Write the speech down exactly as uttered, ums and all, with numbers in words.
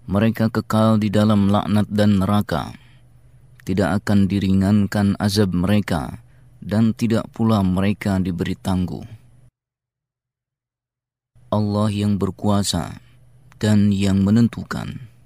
Mereka kekal di dalam laknat dan neraka. Tidak akan diringankan azab mereka, dan tidak pula mereka diberi tangguh. Allah yang berkuasa dan yang menentukan.